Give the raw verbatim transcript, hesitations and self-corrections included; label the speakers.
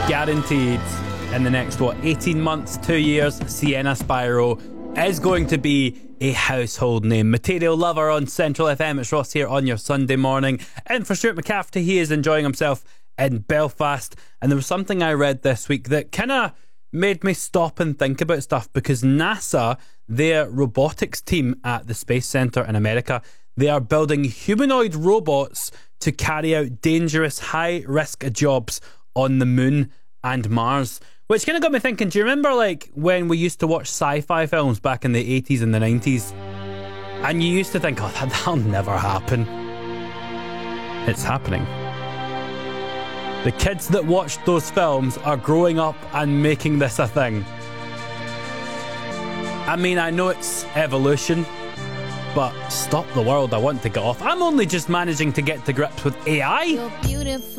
Speaker 1: guaranteed in the next, what, eighteen months, two years, Sienna Spyro is going to be a household name. Material Lover on Central F M. It's Ross here on your Sunday morning. And for Stuart McCafferty, he is enjoying himself in Belfast. And there was something I read this week that kind of made me stop and think about stuff, because NASA, their robotics team at the Space Center in America, they are building humanoid robots to carry out dangerous, high-risk jobs on the moon and Mars. Which kind of got me thinking, do you remember like when we used to watch sci-fi films back in the eighties and the nineties? And you used to think, oh, that, that'll never happen. It's happening. The kids that watched those films are growing up and making this a thing. I mean, I know it's evolution, but stop the world, I want to get off. I'm only just managing to get to grips with A I. You're beautiful.